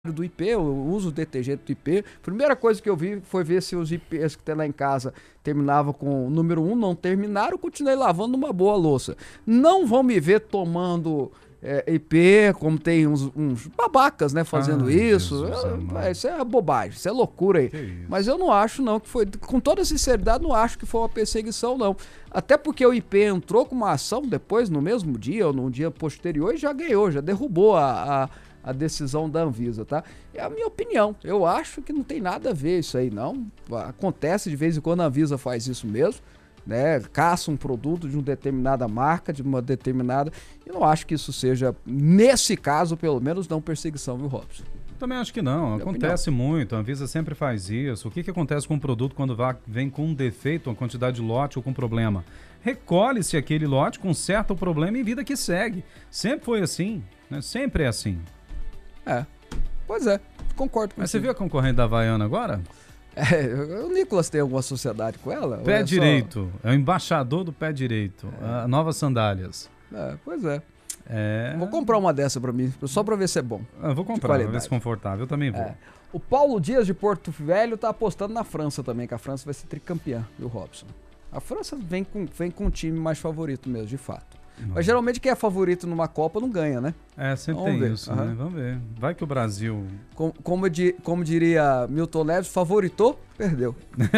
do IP, eu uso o detergente do IP. Primeira coisa que eu vi foi ver se os IPs que tem lá em casa terminavam com o número 1, não terminaram, eu continuei lavando uma boa louça. Não vão me ver tomando IP, como tem uns babacas, né, fazendo isso. Isso é bobagem, isso é loucura aí. Mas eu não acho não que foi, com toda sinceridade, não acho que foi uma perseguição não. Até porque o IP entrou com uma ação depois, no mesmo dia ou no dia posterior, e já ganhou, já derrubou a decisão da Anvisa, tá? É a minha opinião. Eu acho que não tem nada a ver isso aí, não. Acontece de vez em quando a Anvisa faz isso mesmo, né? Caça um produto de uma determinada marca, de uma determinada... Eu não acho que isso seja, nesse caso, pelo menos, não perseguição, viu, Robson? Também acho que não. Acontece muito. A Anvisa sempre faz isso. O que acontece com um produto quando vem com um defeito, uma quantidade de lote ou com problema? Recolhe-se aquele lote, conserta o problema e vida que segue. Sempre foi assim, né? Sempre é assim. Pois é, concordo com Mas você viu a concorrente da Havaiana agora? O Nicolas tem alguma sociedade com ela? Pé direito, é o embaixador do pé direito, a Novas Sandálias. Pois é. Vou comprar uma dessa pra mim, só pra ver se é bom. Eu vou comprar, pra ver se é confortável, eu também vou. O Paulo Dias de Porto Velho tá apostando na França também, que a França vai ser tricampeã, viu, Robson? A França vem com um time mais favorito mesmo, de fato. Mas geralmente quem é favorito numa Copa não ganha, né? Sempre tem isso, né? Vamos ver. Vai que o Brasil... Como diria Milton Neves, favoritou, perdeu.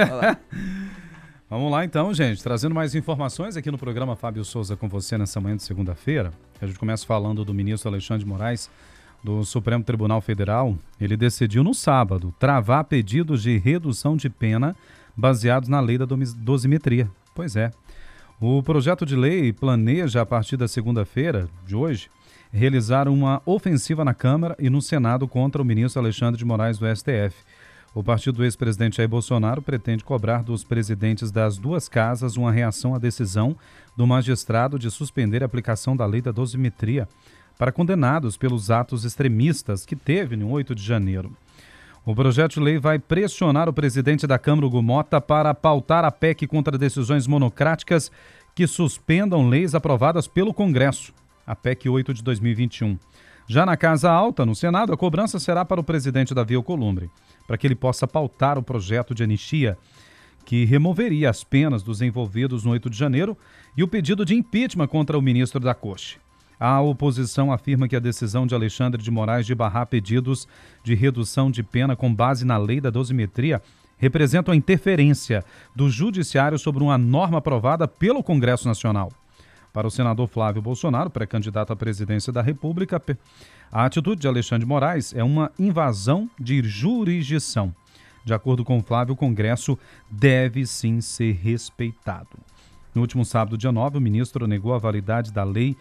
Vamos lá então, gente. Trazendo mais informações aqui no programa Fábio Souza com você nessa manhã de segunda-feira. A gente começa falando do ministro Alexandre de Moraes, do Supremo Tribunal Federal. Ele decidiu no sábado travar pedidos de redução de pena baseados na lei da dosimetria. Pois é. O projeto de lei planeja, a partir da segunda-feira de hoje, realizar uma ofensiva na Câmara e no Senado contra o ministro Alexandre de Moraes do STF. O partido do ex-presidente Jair Bolsonaro pretende cobrar dos presidentes das duas casas uma reação à decisão do magistrado de suspender a aplicação da lei da dosimetria para condenados pelos atos extremistas que teve no 8 de janeiro. O projeto de lei vai pressionar o presidente da Câmara, Hugo Mota, para pautar a PEC contra decisões monocráticas que suspendam leis aprovadas pelo Congresso, a PEC 8 de 2021. Já na Casa Alta, no Senado, a cobrança será para o presidente Davi Alcolumbre, para que ele possa pautar o projeto de anistia que removeria as penas dos envolvidos no 8 de janeiro e o pedido de impeachment contra o ministro da Corte. A oposição afirma que a decisão de Alexandre de Moraes de barrar pedidos de redução de pena com base na lei da dosimetria representa uma interferência do Judiciário sobre uma norma aprovada pelo Congresso Nacional. Para o senador Flávio Bolsonaro, pré-candidato à presidência da República, a atitude de Alexandre de Moraes é uma invasão de jurisdição. De acordo com Flávio, o Congresso deve sim ser respeitado. No último sábado, dia 9, o ministro negou a validade da Lei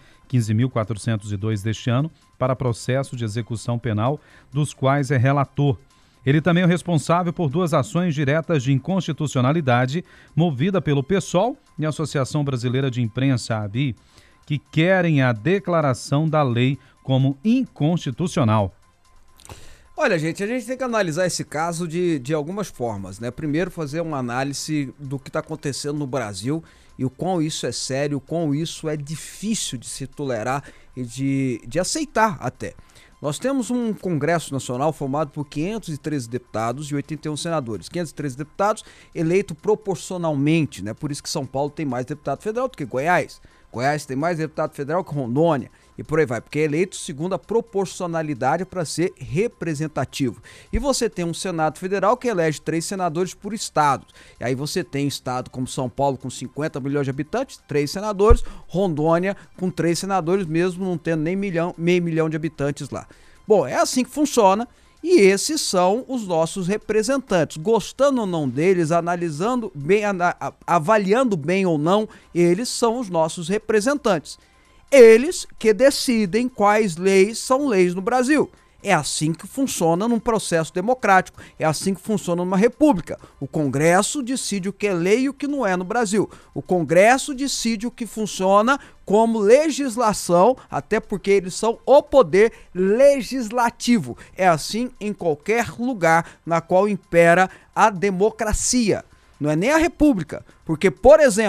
15.402 deste ano para processo de execução penal, dos quais é relator. Ele também é o responsável por duas ações diretas de inconstitucionalidade movida pelo PSOL e a Associação Brasileira de Imprensa, a ABI, que querem a declaração da lei como inconstitucional. Olha, gente, a gente tem que analisar esse caso de algumas formas, né? Primeiro, fazer uma análise do que está acontecendo no Brasil e o quão isso é sério, o quão isso é difícil de se tolerar e de aceitar até. Nós temos um Congresso Nacional formado por 513 deputados e 81 senadores. 513 deputados eleitos proporcionalmente, né? Por isso que São Paulo tem mais deputado federal do que Goiás. Goiás tem mais deputado federal que Rondônia. E por aí vai, porque é eleito segundo a proporcionalidade para ser representativo. E você tem um Senado Federal que elege 3 senadores por estado. E aí você tem estado como São Paulo com 50 milhões de habitantes, 3 senadores, Rondônia com 3 senadores, mesmo não tendo nem meio milhão de habitantes lá. Bom, é assim que funciona. E esses são os nossos representantes. Gostando ou não deles, analisando bem, avaliando bem ou não, eles são os nossos representantes. Eles que decidem quais leis são leis no Brasil. É assim que funciona num processo democrático, é assim que funciona numa república. O Congresso decide o que é lei e o que não é no Brasil. O Congresso decide o que funciona como legislação, até porque eles são o poder legislativo. É assim em qualquer lugar na qual impera a democracia. Não é nem a república, porque, por exemplo,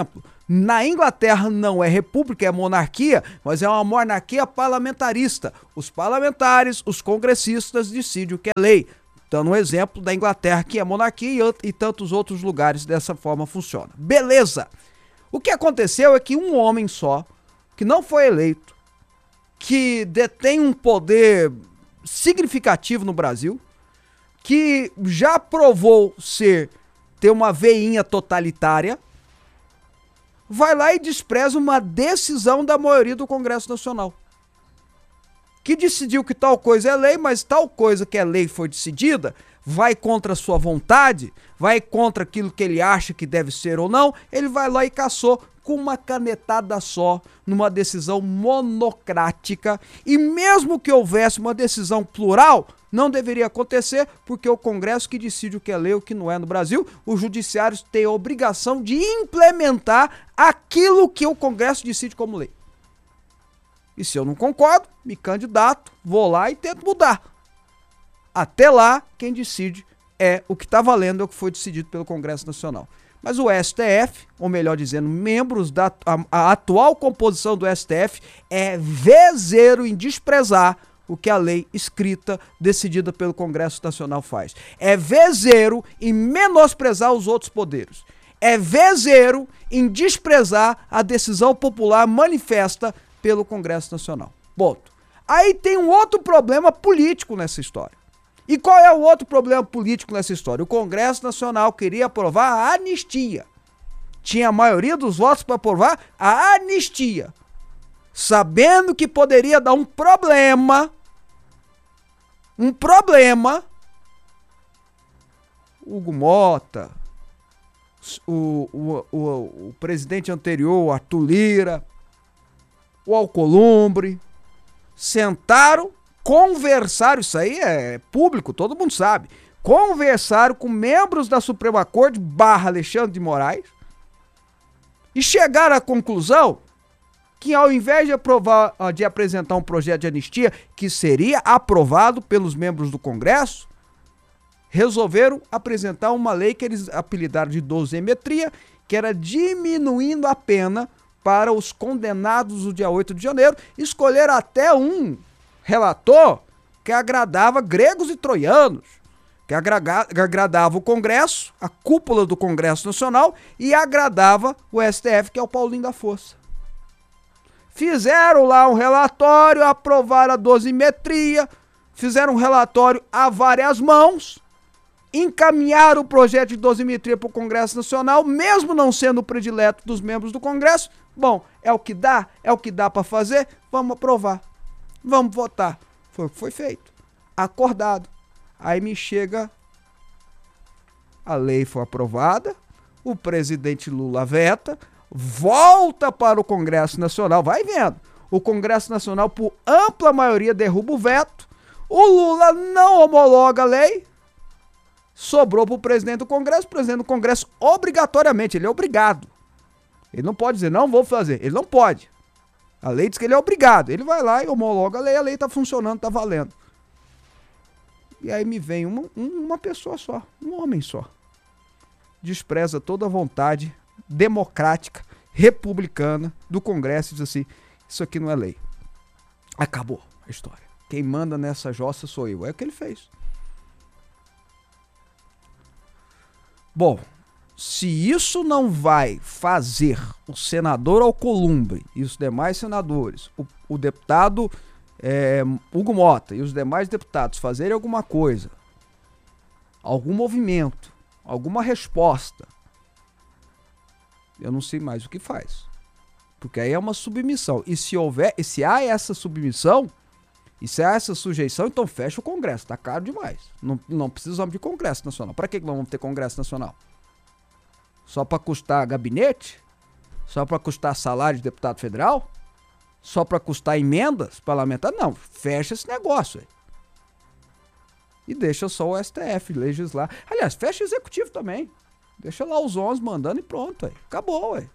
Na Inglaterra não é república, é monarquia, mas é uma monarquia parlamentarista. Os parlamentares, os congressistas decidem o que é lei. Dando um exemplo da Inglaterra, que é monarquia, e tantos outros lugares dessa forma funciona. Beleza! O que aconteceu é que um homem só, que não foi eleito, que detém um poder significativo no Brasil, que já provou ter uma veinha totalitária, vai lá e despreza uma decisão da maioria do Congresso Nacional, que decidiu que tal coisa é lei, mas tal coisa que é lei foi decidida, vai contra a sua vontade, vai contra aquilo que ele acha que deve ser ou não, ele vai lá e cassou com uma canetada só, numa decisão monocrática, e mesmo que houvesse uma decisão plural, não deveria acontecer, porque o Congresso que decide o que é lei e o que não é no Brasil, os judiciários têm a obrigação de implementar aquilo que o Congresso decide como lei. E se eu não concordo, me candidato, vou lá e tento mudar. Até lá, quem decide é o que está valendo, é o que foi decidido pelo Congresso Nacional. Mas o STF, ou melhor dizendo, membros a atual composição do STF, é vezeiro em desprezar o que a lei escrita, decidida pelo Congresso Nacional faz. É vezeiro em menosprezar os outros poderes. É vezeiro em desprezar a decisão popular manifesta pelo Congresso Nacional. Ponto. Aí tem um outro problema político nessa história. E qual é o outro problema político nessa história? O Congresso Nacional queria aprovar a anistia. Tinha a maioria dos votos para aprovar a anistia. Sabendo que poderia dar um problema. Hugo Mota, o presidente anterior, Arthur Lira, o Alcolumbre, sentaram, conversaram, isso aí é público, todo mundo sabe, conversaram com membros da Suprema Corte / Alexandre de Moraes e chegaram à conclusão que ao invés de apresentar um projeto de anistia que seria aprovado pelos membros do Congresso, resolveram apresentar uma lei que eles apelidaram de dosimetria, que era diminuindo a pena para os condenados do dia 8 de janeiro, escolheram até um relator que agradava gregos e troianos, que agradava o Congresso, a cúpula do Congresso Nacional, e agradava o STF, que é o Paulinho da Força. Fizeram lá um relatório, aprovaram a dosimetria, fizeram um relatório a várias mãos, encaminharam o projeto de dosimetria para o Congresso Nacional, mesmo não sendo o predileto dos membros do Congresso. Bom, é o que dá para fazer, vamos aprovar, vamos votar. Foi o que foi feito, acordado. Aí me chega, a lei foi aprovada, o presidente Lula veta, volta para o Congresso Nacional, vai vendo, o Congresso Nacional por ampla maioria derruba o veto, o Lula não homologa a lei, sobrou para o presidente do Congresso obrigatoriamente, ele é obrigado, ele não pode dizer não vou fazer, ele não pode, a lei diz que ele é obrigado, ele vai lá e homologa a lei está funcionando, está valendo. E aí me vem uma pessoa só, um homem só, despreza toda a vontade democrática, republicana do Congresso e diz assim, isso aqui não é lei. Acabou a história. Quem manda nessa jossa sou eu. É o que ele fez. Bom, se isso não vai fazer o senador Alcolumbre e os demais senadores, o deputado Hugo Mota e os demais deputados fazerem alguma coisa, algum movimento, alguma resposta, eu não sei mais o que faz. Porque aí é uma submissão. E se há essa submissão, e se há essa sujeição, então fecha o Congresso. Tá caro demais. Não precisamos de Congresso Nacional. Para que nós vamos ter Congresso Nacional? Só para custar gabinete? Só para custar salário de deputado federal? Só para custar emendas parlamentares? Não, fecha esse negócio aí. E deixa só o STF legislar. Aliás, fecha o executivo também. Deixa lá os 11 mandando e pronto, ué. Acabou, ué.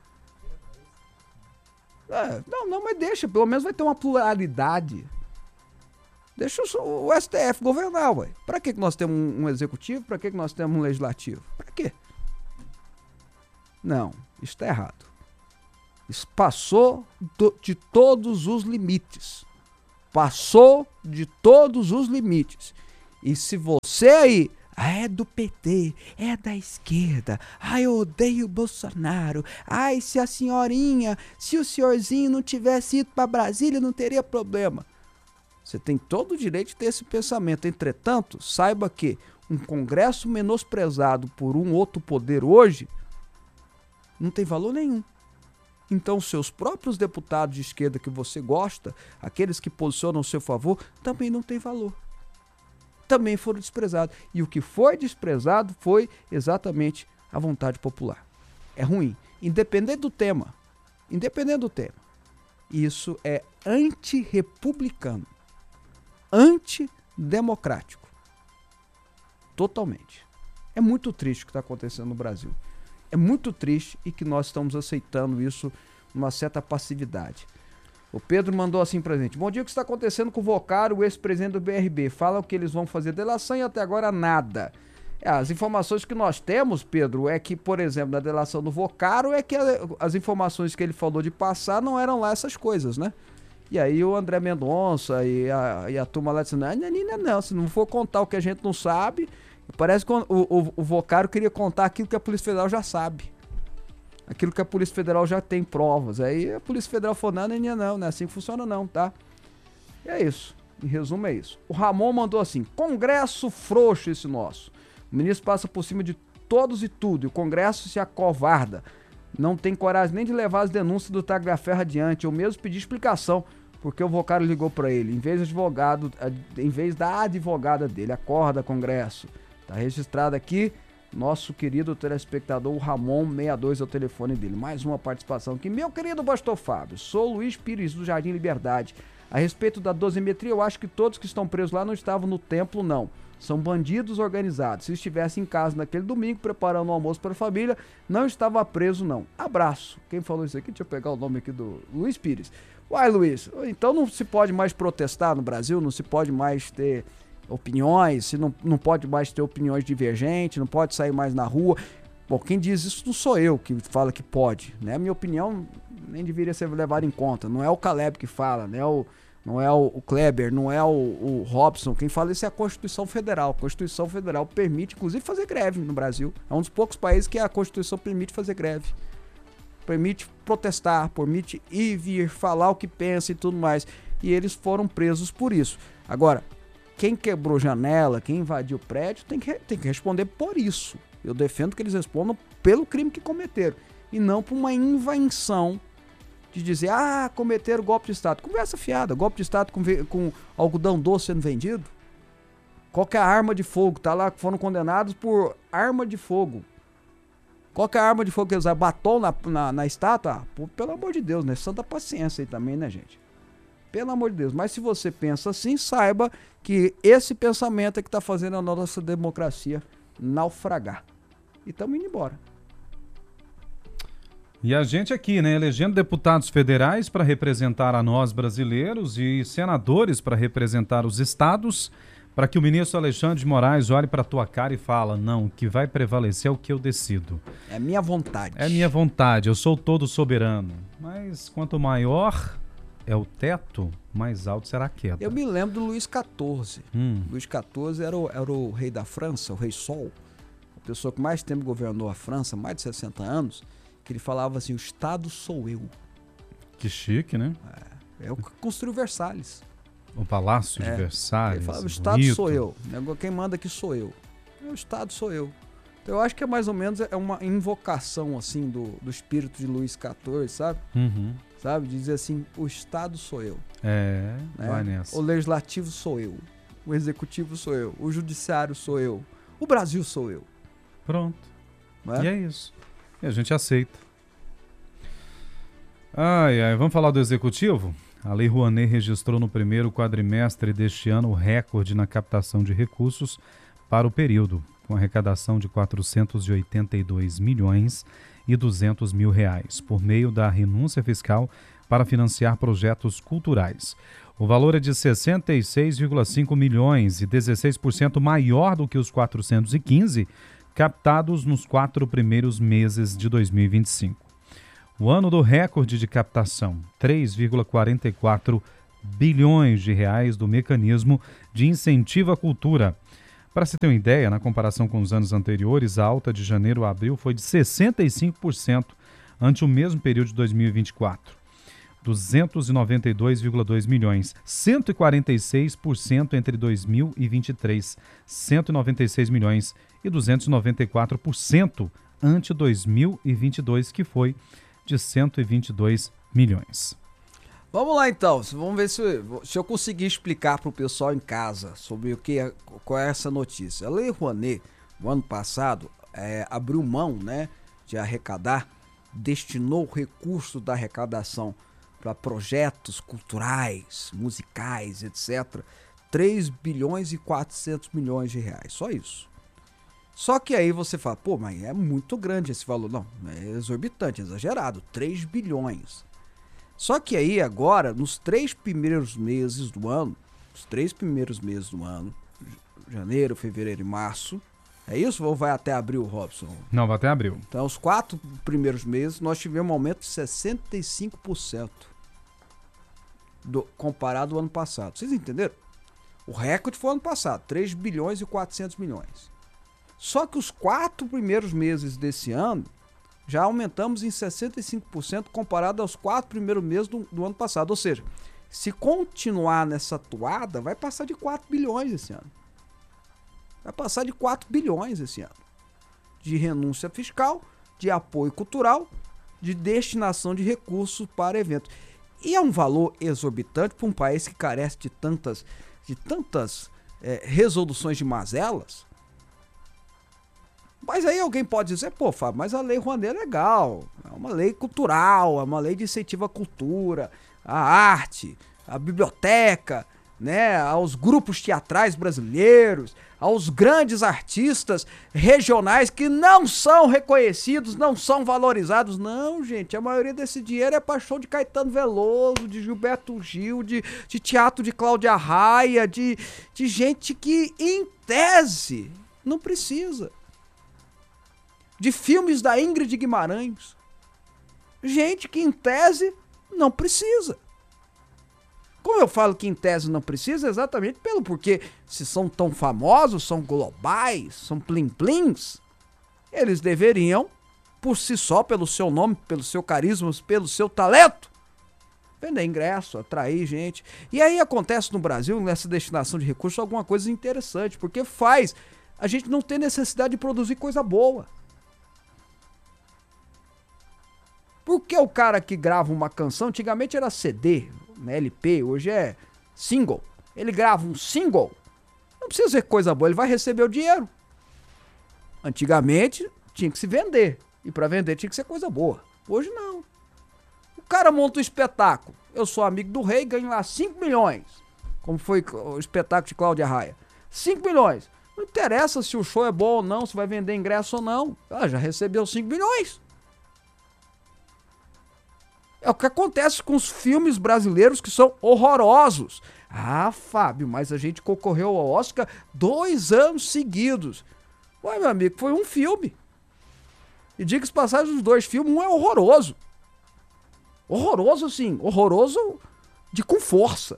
Não, mas deixa, pelo menos vai ter uma pluralidade. Deixa o STF governar, ué. Pra que nós temos um executivo? Pra que nós temos um legislativo? Pra quê? Não, isso tá errado. Isso passou de todos os limites. Passou de todos os limites. E se você aí é do PT, é da esquerda, eu odeio o Bolsonaro, se a senhorinha, se o senhorzinho não tivesse ido para Brasília, não teria problema. Você tem todo o direito de ter esse pensamento. Entretanto, saiba que um Congresso menosprezado por um outro poder hoje não tem valor nenhum. Então, seus próprios deputados de esquerda que você gosta, aqueles que posicionam a seu favor, também não têm valor. Também foram desprezados. E o que foi desprezado foi exatamente a vontade popular. É ruim. Independente do tema. Isso é antirrepublicano. Antidemocrático. Totalmente. É muito triste o que está acontecendo no Brasil. É muito triste e que nós estamos aceitando isso numa certa passividade. O Pedro mandou assim pra gente: bom dia, o que está acontecendo com o Vocaro, o ex-presidente do BRB? Falam que eles vão fazer delação e até agora nada. As informações que nós temos, Pedro, é que, por exemplo, na delação do Vocaro, é que as informações que ele falou de passar não eram lá essas coisas, né? E aí o André Mendonça e a turma lá disse: não, se não for contar o que a gente não sabe. Parece que o Vocaro queria contar aquilo que a Polícia Federal já sabe. Aquilo que a Polícia Federal já tem provas. Aí a Polícia Federal falou: não é assim que funciona não, tá? E é isso. Em resumo é isso. O Ramon mandou assim: Congresso frouxo esse nosso. O ministro passa por cima de todos e tudo. E o Congresso se acovarda. Não tem coragem nem de levar as denúncias do Tagliaferro adiante. Eu mesmo pedi explicação porque o Vocaro ligou para ele. Em vez da advogada dele. Acorda, Congresso. Tá registrado aqui, nosso querido telespectador, o Ramon 62 é o telefone dele. Mais uma participação aqui. Meu querido pastor Fábio, sou Luiz Pires do Jardim Liberdade. A respeito da dosimetria, eu acho que todos que estão presos lá não estavam no templo, não. São bandidos organizados. Se estivesse em casa naquele domingo, preparando um almoço para a família, não estava preso, não. Abraço. Quem falou isso aqui? Deixa eu pegar o nome aqui do Luiz Pires. Uai, Luiz, então não se pode mais protestar no Brasil? Não se pode mais ter opiniões, se não pode mais ter opiniões divergentes, não pode sair mais na rua. Bom, quem diz isso não sou eu que fala que pode, né? A minha opinião nem deveria ser levada em conta. Não é o Caleb que fala, não é o Kleber, não é o Robson. Quem fala isso é a Constituição Federal. A Constituição Federal permite, inclusive, fazer greve no Brasil. É um dos poucos países que a Constituição permite fazer greve. Permite protestar, permite ir, vir, falar o que pensa e tudo mais. E eles foram presos por isso. Agora, quem quebrou janela, quem invadiu o prédio, tem que responder por isso. Eu defendo que eles respondam pelo crime que cometeram. E não por uma invenção de dizer, cometeram golpe de Estado. Conversa fiada, golpe de Estado com algodão doce sendo vendido. Qual que é a arma de fogo? Tá lá, foram condenados por arma de fogo. Qual que é a arma de fogo que eles usaram? Batom na estátua? Pelo amor de Deus, né? Santa paciência aí também, né, gente? Pelo amor de Deus. Mas se você pensa assim, saiba que esse pensamento é que está fazendo a nossa democracia naufragar. E estamos indo embora. E a gente aqui, né, elegendo deputados federais para representar a nós brasileiros e senadores para representar os estados, para que o ministro Alexandre de Moraes olhe para a tua cara e fala: não, o que vai prevalecer é o que eu decido. É minha vontade. É minha vontade, eu sou todo soberano. Mas quanto maior é o teto, mais alto será a queda. Eu me lembro do Luís XIV. Luís XIV era o rei da França, o rei Sol. A pessoa que mais tempo governou a França, mais de 60 anos, que ele falava assim: o Estado sou eu. Que chique, né? É o que construiu Versalhes. O Palácio de Versalhes. Ele falava: o Estado sou eu. Quem manda aqui sou eu. O Estado sou eu. Então eu acho que é mais ou menos uma invocação assim do espírito de Luís XIV, sabe? Sabe? Dizer assim: o Estado sou eu. Vai nessa. O Legislativo sou eu. O Executivo sou eu. O Judiciário sou eu. O Brasil sou eu. Pronto. E é isso. E a gente aceita. Vamos falar do Executivo? A Lei Rouanet registrou no primeiro quadrimestre deste ano o recorde na captação de recursos para o período, com arrecadação de 482 milhões e 200 mil reais, por meio da renúncia fiscal para financiar projetos culturais. O valor é de 66,5 milhões e 16% maior do que os 415 captados nos 4 primeiros meses de 2025. O ano do recorde de captação, 3,44 bilhões de reais do mecanismo de incentivo à cultura. Para se ter uma ideia, na comparação com os anos anteriores, a alta de janeiro a abril foi de 65% ante o mesmo período de 2024. 292,2 milhões, 146% entre 2023, 196 milhões e 294% ante 2022, que foi de 122 milhões. Vamos lá então, vamos ver se eu conseguir explicar para o pessoal em casa sobre qual é essa notícia. A Lei Rouanet, no ano passado, abriu mão, né, de arrecadar, destinou o recurso da arrecadação para projetos culturais, musicais, etc., 3 bilhões e 400 milhões de reais, só isso. Só que aí você fala, pô, mas é muito grande esse valor. Não, é exorbitante, exagerado, 3 bilhões. Só que aí agora, nos 3 primeiros meses do ano, janeiro, fevereiro e março, é isso ou vai até abril, Robson? Não, vai até abril. Então, os 4 primeiros meses, nós tivemos um aumento de 65% comparado ao ano passado. Vocês entenderam? O recorde foi ano passado, 3 bilhões e 400 milhões. Só que os 4 primeiros meses desse ano, já aumentamos em 65% comparado aos 4 primeiros meses do ano passado. Ou seja, se continuar nessa toada, vai passar de 4 bilhões esse ano. Vai passar de 4 bilhões esse ano. De renúncia fiscal, de apoio cultural, de destinação de recursos para eventos. E é um valor exorbitante para um país que carece de tantas resoluções de mazelas. Mas aí alguém pode dizer, pô, Fábio, mas a Lei Rouanet é legal, é uma lei cultural, é uma lei de incentivo à cultura, à arte, à biblioteca, né, aos grupos teatrais brasileiros, aos grandes artistas regionais que não são reconhecidos, não são valorizados. Não, gente, a maioria desse dinheiro é para show de Caetano Veloso, de Gilberto Gil, de teatro de Cláudia Raia, de gente que, em tese, não precisa. De filmes da Ingrid Guimarães. Gente que, em tese, não precisa. Como eu falo que em tese não precisa, é exatamente porque se são tão famosos, são globais, são plim-plims, eles deveriam, por si só, pelo seu nome, pelo seu carisma, pelo seu talento, vender ingresso, atrair gente. E aí acontece no Brasil, nessa destinação de recursos, alguma coisa interessante, porque faz a gente não ter necessidade de produzir coisa boa. Porque o cara que grava uma canção, antigamente era CD, né, LP, hoje é single. Ele grava um single, não precisa ser coisa boa, ele vai receber o dinheiro. Antigamente tinha que se vender, e para vender tinha que ser coisa boa. Hoje não. O cara monta um espetáculo, eu sou amigo do rei, ganho lá 5 milhões, como foi o espetáculo de Cláudia Raia. 5 milhões. Não interessa se o show é bom ou não, se vai vender ingresso ou não. Já recebeu 5 milhões. É o que acontece com os filmes brasileiros que são horrorosos. Ah, Fábio, mas a gente concorreu ao Oscar 2 anos seguidos. Ué, meu amigo, foi um filme. E diga-se passagem, dos 2 filmes, um é horroroso. Horroroso, sim. Horroroso com força.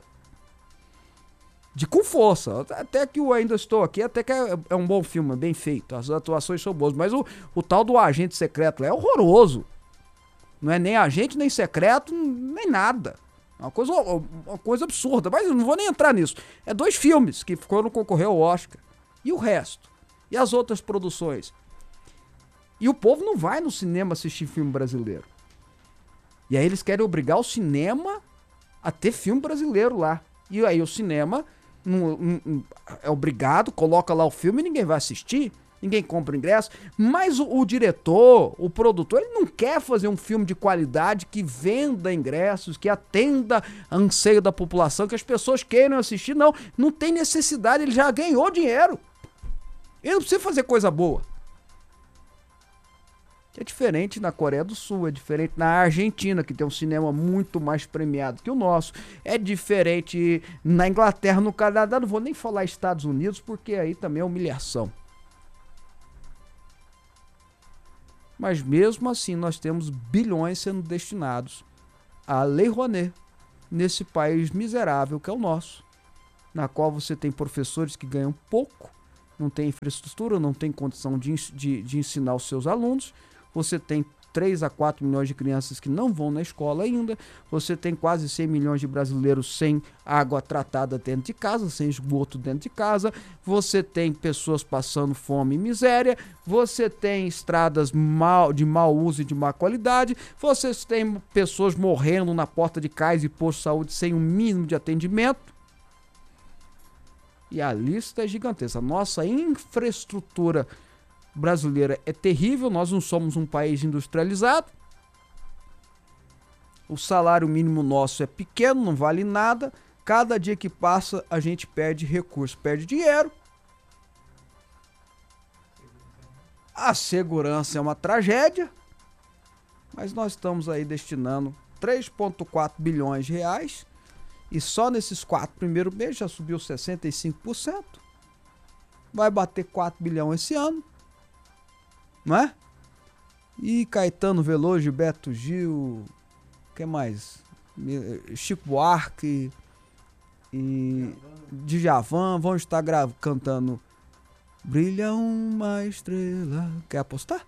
Com força. Até que o Ainda Estou Aqui, até que é um bom filme, bem feito. As atuações são boas. Mas o tal do Agente Secreto é horroroso. Não é nem agente, nem secreto, nem nada. É uma coisa absurda. Mas eu não vou nem entrar nisso. É 2 filmes que foram concorrer ao Oscar. E o resto? E as outras produções? E o povo não vai no cinema assistir filme brasileiro. E aí eles querem obrigar o cinema a ter filme brasileiro lá. E aí o cinema é obrigado, coloca lá o filme e ninguém vai assistir. Ninguém compra ingresso, mas o diretor, o produtor, ele não quer fazer um filme de qualidade que venda ingressos, que atenda anseio da população, que as pessoas queiram assistir. Não tem necessidade, ele já ganhou dinheiro. Ele não precisa fazer coisa boa. É diferente na Coreia do Sul, é diferente na Argentina, que tem um cinema muito mais premiado que o nosso. É diferente na Inglaterra, no Canadá, não vou nem falar Estados Unidos, porque aí também é humilhação. Mas mesmo assim nós temos bilhões sendo destinados à Lei Rouanet, nesse país miserável que é o nosso, na qual você tem professores que ganham pouco, não tem infraestrutura, não tem condição de ensinar os seus alunos, você tem 3 a 4 milhões de crianças que não vão na escola ainda, você tem quase 100 milhões de brasileiros sem água tratada dentro de casa, sem esgoto dentro de casa, você tem pessoas passando fome e miséria, você tem estradas de mau uso e de má qualidade, você tem pessoas morrendo na porta de cais e postos de saúde sem um mínimo de atendimento. E a lista é gigantesca. A nossa infraestrutura brasileira é terrível, nós não somos um país industrializado, o salário mínimo nosso é pequeno, não vale nada, cada dia que passa a gente perde recurso, perde dinheiro, a segurança é uma tragédia, mas nós estamos aí destinando 3,4 bilhões de reais e só nesses 4 primeiros meses já subiu 65%, vai bater 4 bilhões esse ano, não é? E Caetano Veloso, Gilberto Gil, que mais? Chico Buarque e Djavan vão estar cantando Brilha uma estrela. Quer apostar?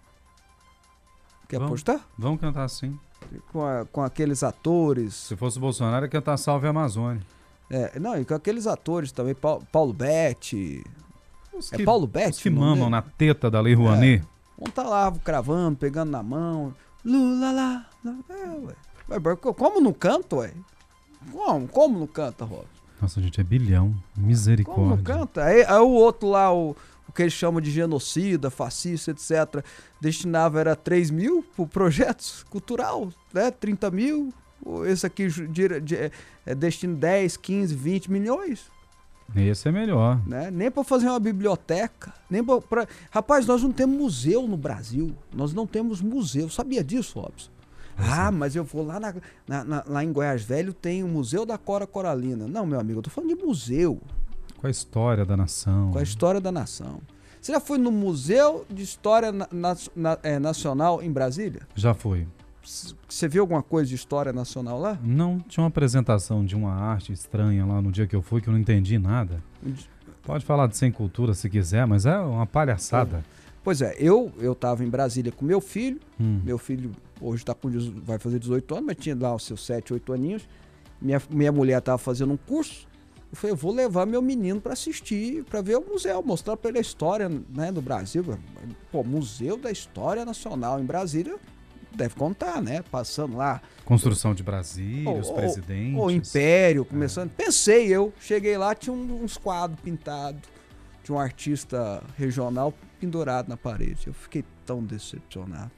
Quer apostar? Vamos cantar sim. Com aqueles atores. Se fosse o Bolsonaro, ia cantar Salve a Amazônia. Não, e com aqueles atores também, Paulo Betti. Que, Paulo Betti? Que mamam na teta da Lei Rouanet. Vamos tá lá cravando, pegando na mão. Lula lá. Ué. Como não canta, ué? Como não canta, Robson? Nossa, gente, é bilhão. Misericórdia. Como não canta? Aí o outro lá, o que eles chamam de genocida, fascista, etc., destinava era 3 mil pro projetos cultural, né? 30 mil. Esse aqui destina 10, 15, 20 milhões. Esse é melhor. Né? Nem para fazer uma biblioteca. Nem pra... Rapaz, nós não temos museu no Brasil. Nós não temos museu. Sabia disso, Robson? Mas eu vou lá, lá em Goiás Velho, tem o Museu da Cora Coralina. Não, meu amigo, eu tô falando de museu. Com a história da nação. Com a história da nação. Você já foi no Museu de História Nacional em Brasília? Já fui. Você viu alguma coisa de história nacional lá? Não, tinha uma apresentação de uma arte estranha lá no dia que eu fui, que eu não entendi nada. Pode falar de sem cultura se quiser, mas é uma palhaçada. Pois é, eu tava em Brasília com meu filho. Meu filho hoje vai fazer 18 anos, mas tinha lá os seus 7, 8 aninhos. Minha mulher tava fazendo um curso. Eu falei, eu vou levar meu menino para assistir, para ver o museu, mostrar para ele a história, né, do Brasil. Pô, Museu da História Nacional em Brasília. Deve contar, né? Passando lá. Construção de Brasília, os presidentes. O Império, começando. Pensei, cheguei lá, tinha uns quadros pintados de um artista regional pendurado na parede. Eu fiquei tão decepcionado.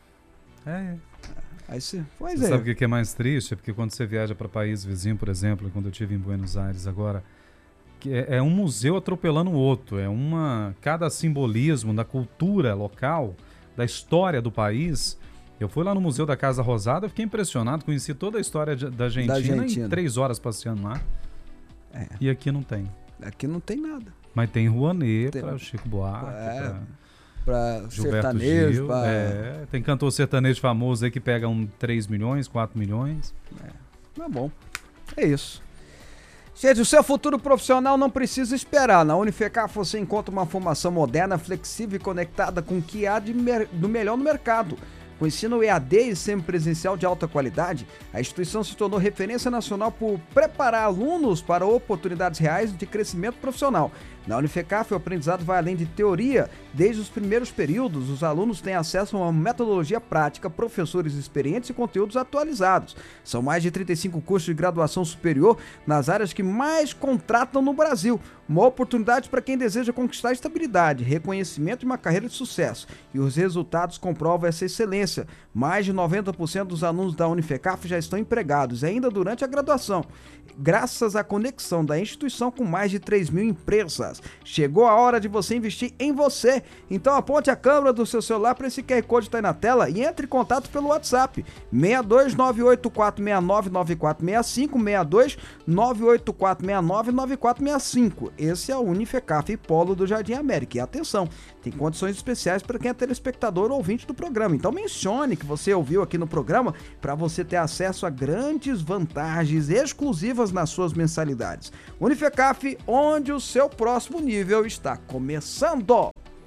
Aí você sabe o que é mais triste? É porque quando você viaja para país vizinho, por exemplo, quando eu estive em Buenos Aires agora, é um museu atropelando o outro. Cada simbolismo da cultura local, da história do país. Eu fui lá no Museu da Casa Rosada, fiquei impressionado, conheci toda a história da Argentina em 3 horas passeando lá. E aqui não tem. Aqui não tem nada. Mas tem Rouanet para Chico Buarque, para Gilberto sertanejo. Gil, tem cantor sertanejo famoso aí que pega 3 milhões, 4 milhões. Tá bom. É isso. Gente, o seu futuro profissional não precisa esperar. Na Unifecaf você encontra uma formação moderna, flexível e conectada com o que há do melhor no mercado. Com ensino EAD e semipresencial de alta qualidade, a instituição se tornou referência nacional por preparar alunos para oportunidades reais de crescimento profissional. Na Unifecaf, o aprendizado vai além de teoria. Desde os primeiros períodos, os alunos têm acesso a uma metodologia prática, professores experientes e conteúdos atualizados. São mais de 35 cursos de graduação superior nas áreas que mais contratam no Brasil. Uma oportunidade para quem deseja conquistar estabilidade, reconhecimento e uma carreira de sucesso. E os resultados comprovam essa excelência. Mais de 90% dos alunos da Unifecaf já estão empregados, ainda durante a graduação, graças à conexão da instituição com mais de 3 mil empresas. vendas. Chegou a hora de você investir em você. Então aponte a câmera do seu celular para esse QR Code que está aí na tela e entre em contato pelo WhatsApp 62-98469-9465, 62-98469-9465. Esse é o Unifecaf Polo do Jardim América. E atenção, tem condições especiais para quem é telespectador ou ouvinte do programa. Então mencione que você ouviu aqui no programa para você ter acesso a grandes vantagens exclusivas nas suas mensalidades. Unifecaf, onde o seu próximo nível está começando.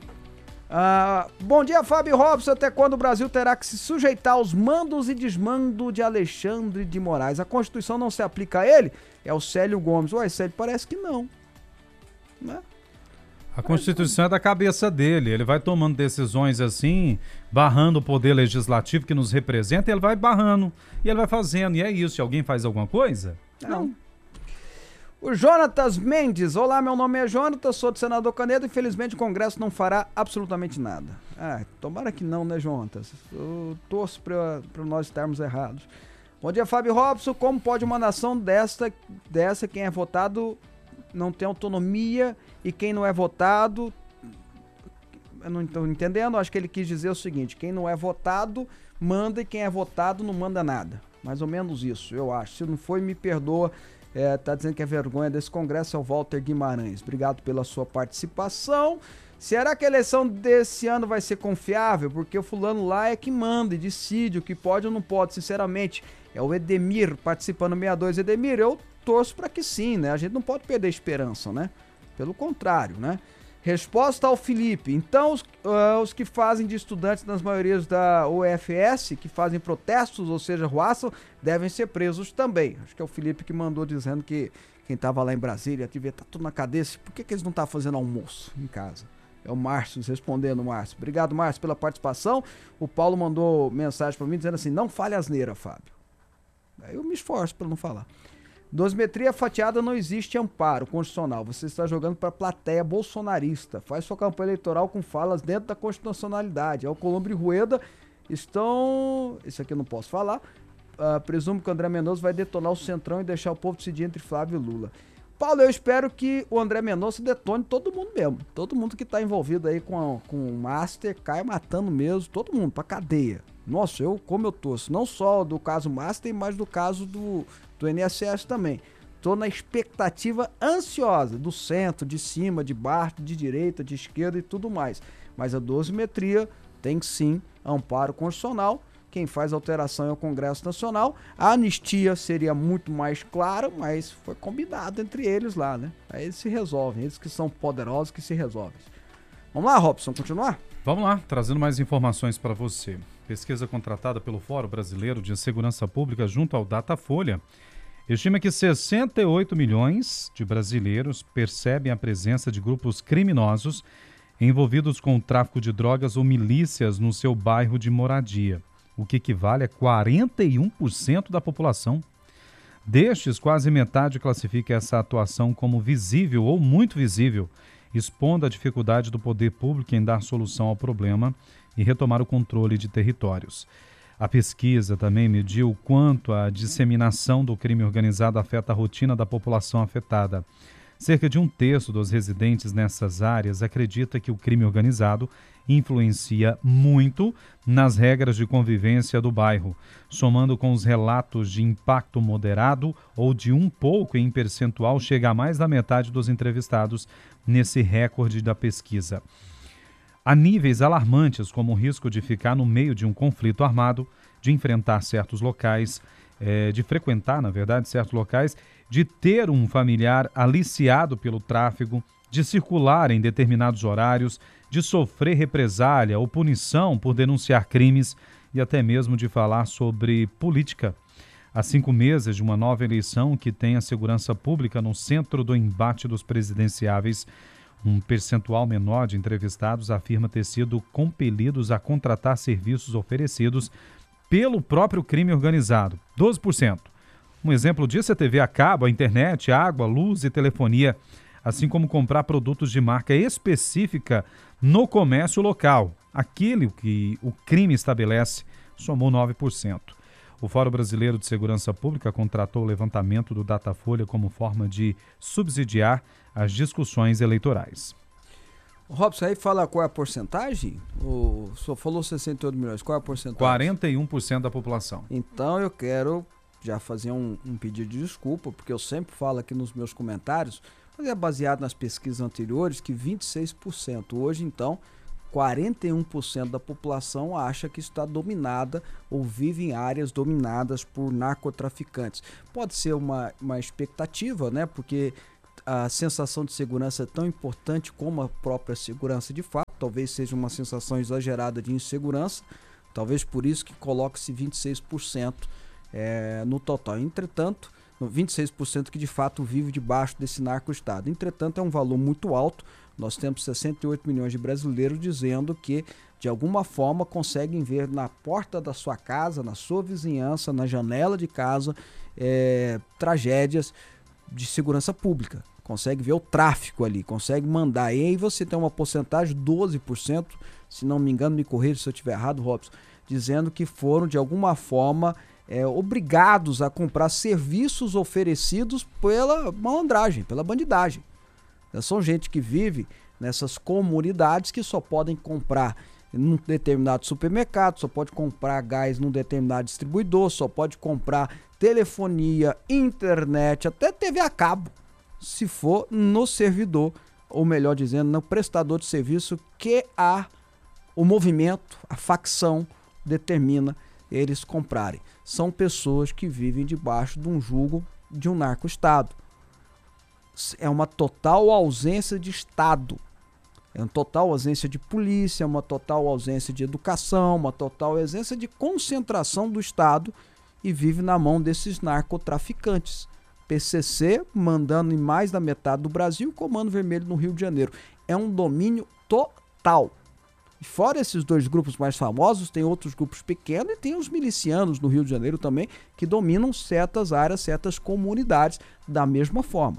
Bom dia, Fábio Robson. Até quando o Brasil terá que se sujeitar aos mandos e desmando de Alexandre de Moraes? A Constituição não se aplica a ele? É o Célio Gomes. Ué, Célio, parece que não. Né? A Constituição é da cabeça dele. Ele vai tomando decisões assim, barrando o poder legislativo que nos representa, e ele vai barrando. E ele vai fazendo. E é isso. Se alguém faz alguma coisa? Não. O Jonatas Mendes. Olá, meu nome é Jonatas, sou do Senador Canedo. Infelizmente o Congresso não fará absolutamente nada. Tomara que não, né, Jonatas? Eu torço para nós estarmos errados. Bom dia, Fábio Robson. Como pode uma nação dessa quem é votado não tem autonomia e quem não é votado... Eu não estou entendendo. Acho que ele quis dizer o seguinte: quem não é votado manda e quem é votado não manda nada. Mais ou menos isso, eu acho. Se não foi, me perdoa. Tá dizendo que é vergonha desse Congresso, é o Walter Guimarães. Obrigado pela sua participação. Será que a eleição desse ano vai ser confiável? Porque o fulano lá é que manda e decide o que pode ou não pode, sinceramente. É o Edemir participando 62. Edemir, eu torço para que sim, né? A gente não pode perder a esperança, né? Pelo contrário, né? Resposta ao Felipe. Então, os que fazem de estudantes nas maiorias da UFS, que fazem protestos, ou seja, ruaçam, devem ser presos também. Acho que é o Felipe que mandou dizendo que quem estava lá em Brasília devia estar tudo na cadeia. Por que eles não estavam fazendo almoço em casa? É o Márcio respondendo, Márcio. Obrigado, Márcio, pela participação. O Paulo mandou mensagem para mim dizendo assim: não fale asneira, Fábio. Aí eu me esforço para não falar. Dosimetria fatiada não existe amparo constitucional. Você está jogando para a plateia bolsonarista. Faz sua campanha eleitoral com falas dentro da constitucionalidade. Alcolumbre e Rueda estão... Isso aqui eu não posso falar. Presumo que o André Mendonça vai detonar o Centrão e deixar o povo decidir entre Flávio e Lula. Paulo, eu espero que o André Mendonça detone todo mundo mesmo. Todo mundo que está envolvido aí com o Master caia matando mesmo. Todo mundo, pra cadeia. Nossa, como eu torço. Não só do caso Master, mas do caso do INSS também. Tô na expectativa ansiosa do centro, de cima, de baixo, de direita, de esquerda e tudo mais. Mas a dosimetria tem sim amparo constitucional. Quem faz alteração é o Congresso Nacional. A anistia seria muito mais clara, mas foi combinado entre eles lá, né? Aí eles se resolvem, eles que são poderosos que se resolvem. Vamos lá, Robson, continuar? Vamos lá, trazendo mais informações para você. Pesquisa contratada pelo Fórum Brasileiro de Segurança Pública junto ao Datafolha estima que 68 milhões de brasileiros percebem a presença de grupos criminosos envolvidos com o tráfico de drogas ou milícias no seu bairro de moradia, o que equivale a 41% da população. Destes, quase metade classifica essa atuação como visível ou muito visível, expondo a dificuldade do poder público em dar solução ao problema e retomar o controle de territórios. A pesquisa também mediu o quanto a disseminação do crime organizado afeta a rotina da população afetada. Cerca de 1/3 dos residentes nessas áreas acredita que o crime organizado influencia muito nas regras de convivência do bairro, somando com os relatos de impacto moderado ou de um pouco em percentual, chega a mais da metade dos entrevistados nesse recorde da pesquisa. Há níveis alarmantes, como o risco de ficar no meio de um conflito armado, de enfrentar certos locais, de frequentar, na verdade, certos locais, de ter um familiar aliciado pelo tráfico, de circular em determinados horários, de sofrer represália ou punição por denunciar crimes e até mesmo de falar sobre política. Há 5 meses de uma nova eleição que tem a segurança pública no centro do embate dos presidenciáveis, um percentual menor de entrevistados afirma ter sido compelidos a contratar serviços oferecidos pelo próprio crime organizado, 12%. Um exemplo disso é a TV a cabo, a internet, água, luz e telefonia, assim como comprar produtos de marca específica no comércio local. Aquilo que o crime estabelece somou 9%. O Fórum Brasileiro de Segurança Pública contratou o levantamento do Datafolha como forma de subsidiar as discussões eleitorais. Robson, aí fala qual é a porcentagem? O senhor falou 68 milhões, qual é a porcentagem? 41% da população. Então eu quero já fazer um pedido de desculpa, porque eu sempre falo aqui nos meus comentários, mas é baseado nas pesquisas anteriores, que 26%. Hoje, então, 41% da população acha que está dominada ou vive em áreas dominadas por narcotraficantes. Pode ser uma expectativa, né? Porque a sensação de segurança é tão importante como a própria segurança de fato. Talvez seja uma sensação exagerada de insegurança, talvez por isso que coloque-se 26% no total. Entretanto, 26% que de fato vive debaixo desse narco-estado. Entretanto, é um valor muito alto. Nós temos 68 milhões de brasileiros dizendo que, de alguma forma, conseguem ver na porta da sua casa, na sua vizinhança, na janela de casa, tragédias de segurança pública. Consegue ver o tráfico ali, consegue mandar. E aí você tem uma porcentagem, 12%, se não me engano, me corrija se eu estiver errado, Robson, dizendo que foram, de alguma forma, obrigados a comprar serviços oferecidos pela malandragem, pela bandidagem. São gente que vive nessas comunidades que só podem comprar num determinado supermercado, só pode comprar gás num determinado distribuidor, só pode comprar telefonia, internet, até TV a cabo, se for no servidor, ou melhor dizendo, no prestador de serviço que o movimento, a facção determina eles comprarem. São pessoas que vivem debaixo de um jugo de um narco-estado. É uma total ausência de Estado. É uma total ausência de polícia, uma total ausência de educação, uma total ausência de concentração do Estado e vive na mão desses narcotraficantes. PCC mandando em mais da metade do Brasil, Comando Vermelho no Rio de Janeiro. É um domínio total. E fora esses dois grupos mais famosos, tem outros grupos pequenos e tem os milicianos no Rio de Janeiro também, que dominam certas áreas, certas comunidades da mesma forma.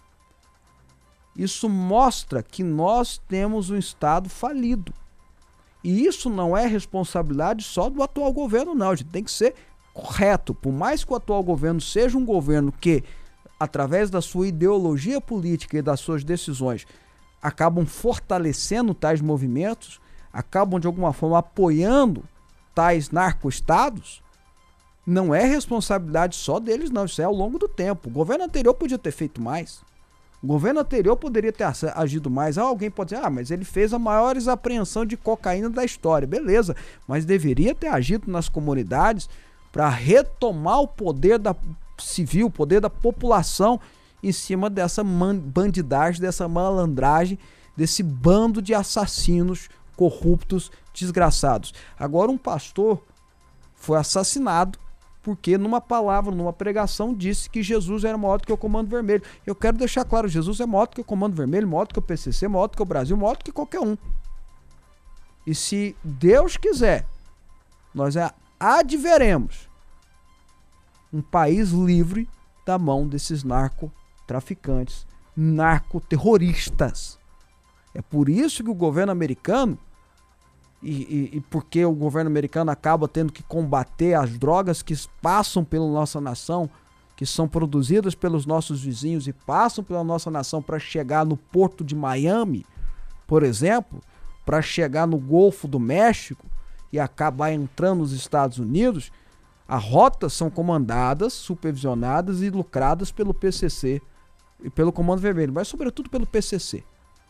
Isso mostra que nós temos um Estado falido. E isso não é responsabilidade só do atual governo, não. A gente tem que ser correto. Por mais que o atual governo seja um governo que, através da sua ideologia política e das suas decisões, acabam fortalecendo tais movimentos, acabam de alguma forma apoiando tais narco-estados, não é responsabilidade só deles, não. Isso é ao longo do tempo. O governo anterior podia ter feito mais. O governo anterior poderia ter agido mais. Alguém pode dizer, mas ele fez a maior apreensão de cocaína da história. Beleza, mas deveria ter agido nas comunidades para retomar o poder da civil, o poder da população em cima dessa bandidagem, dessa malandragem, desse bando de assassinos corruptos, desgraçados. Agora um pastor foi assassinado porque numa palavra, numa pregação, disse que Jesus era maior do que o Comando Vermelho. Eu quero deixar claro, Jesus é maior do que o Comando Vermelho, maior do que o PCC, maior do que o Brasil, maior do que qualquer um. E se Deus quiser, nós adveremos um país livre da mão desses narcotraficantes, narcoterroristas. É por isso que o governo americano, e porque o governo americano acaba tendo que combater as drogas que passam pela nossa nação, que são produzidas pelos nossos vizinhos e passam pela nossa nação para chegar no porto de Miami, por exemplo, para chegar no Golfo do México e acabar entrando nos Estados Unidos, as rotas são comandadas, supervisionadas e lucradas pelo PCC e pelo Comando Vermelho, mas sobretudo pelo PCC.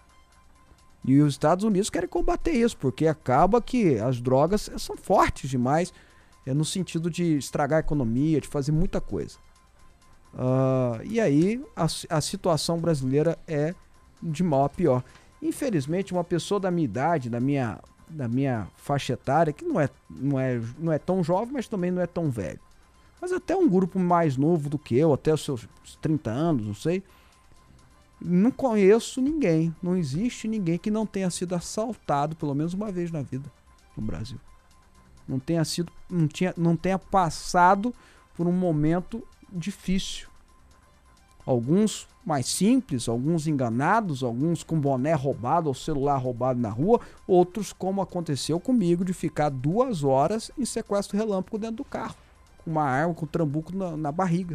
E os Estados Unidos querem combater isso, porque acaba que as drogas são fortes demais, no sentido de estragar a economia, de fazer muita coisa. E aí a situação brasileira é de mal a pior. Infelizmente, uma pessoa da minha idade, da minha faixa etária, que não é tão jovem, mas também não é tão velho, mas até um grupo mais novo do que eu, até os seus 30 anos, não sei, não conheço ninguém, não existe ninguém que não tenha sido assaltado pelo menos uma vez na vida no Brasil. Não tenha passado por um momento difícil. Alguns mais simples, alguns enganados, alguns com boné roubado ou celular roubado na rua, outros como aconteceu comigo de ficar 2 horas em sequestro relâmpago dentro do carro. com uma arma, com um trambuco na barriga.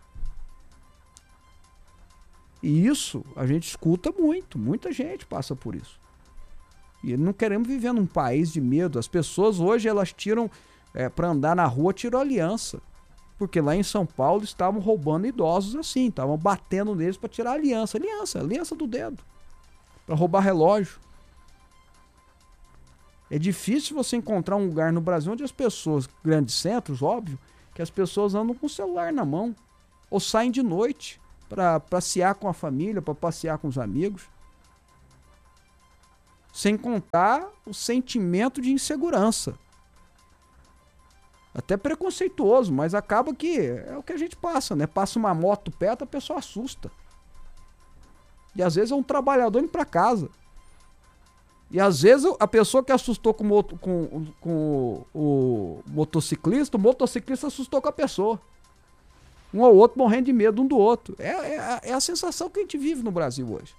E isso a gente escuta muito, muita gente passa por isso. E não queremos viver num país de medo. As pessoas hoje, elas tiram, para andar na rua, tiram aliança. Porque lá em São Paulo estavam roubando idosos assim, estavam batendo neles para tirar aliança do dedo, para roubar relógio. É difícil você encontrar um lugar no Brasil onde as pessoas, grandes centros, óbvio, que as pessoas andam com o celular na mão, ou saem de noite para passear com a família, para passear com os amigos. Sem contar o sentimento de insegurança. Até preconceituoso, mas acaba que é o que a gente passa, né? Passa uma moto perto, a pessoa assusta. E às vezes é um trabalhador indo para casa. E às vezes a pessoa que assustou com o motociclista assustou com a pessoa. Um ou outro morrendo de medo um do outro. É a sensação que a gente vive no Brasil hoje.